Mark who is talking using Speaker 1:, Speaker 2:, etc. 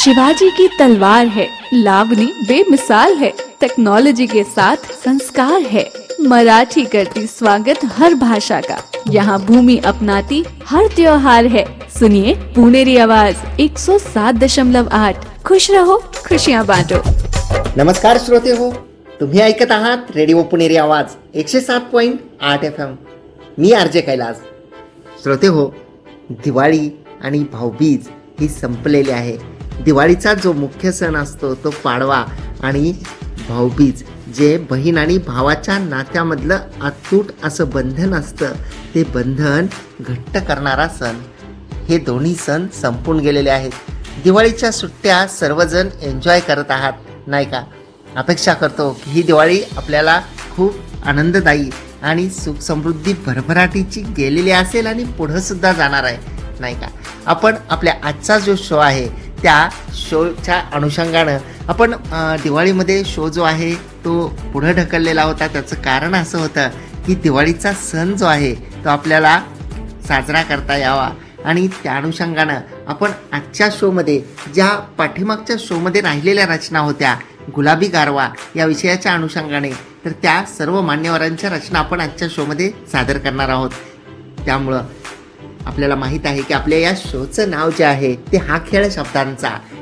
Speaker 1: शिवाजी की तलवार है, लावनी बेमिसाल है, टेक्नोलॉजी के साथ संस्कार है। मराठी करती स्वागत हर भाषा का, यहाँ भूमि अपनाती हर त्योहार है। सुनिए पुणेरी आवाज 107.8। खुश रहो, खुशियाँ बांटो।
Speaker 2: नमस्कार श्रोते हो, तुम्ही ऐकत आहात रेडिओ पुणेरी आवाज 107.8 FM। मी आरजे कैलास। श्रोते हो, दिवाळी आणि भाऊबीज ही संपलेली आहे। दिवाळीचा जो मुख्य सण असतो तो पाडवा आणि भाऊबीज जे बहीण आणि भावाच्या नात्यामधलं अतूट असं बंधन असतं, ते बंधन घट्ट करणारा सण। हे दोन्ही सण संपून गेलेले आहेत। दिवाळीच्या सुट्ट्या सर्वजण एन्जॉय करत आहात, नाही का? अपेक्षा करतो की ही दिवाळी आपल्याला खूप आनंददायी आणि सुख समृद्धी भरभराटीची गेलेली असेल आणि पुढं सुद्धा जाणार आहे, नाही का? आपण आपल्या आजचा जो शो आहे त्या शोच्या अनुषंगानं आपण दिवाळीमध्ये शो जो आहे तो पुढं ढकललेला होता। त्याचं कारण असं होतं की दिवाळीचा सण जो आहे तो आपल्याला साजरा करता यावा आणि त्या अनुषंगानं आपण आजच्या शोमध्ये ज्या पाठीमागच्या शोमध्ये राहिलेल्या रचना होत्या गुलाबी गारवा या विषयाच्या अनुषंगाने, तर त्या सर्व मान्यवरांच्या रचना आपण आजच्या शोमध्ये सादर करणार आहोत। त्यामुळं आपल्याला माहीत आहे की आपल्या या शोचं नाव जे आहे ते हा खेळ शब्दांचा,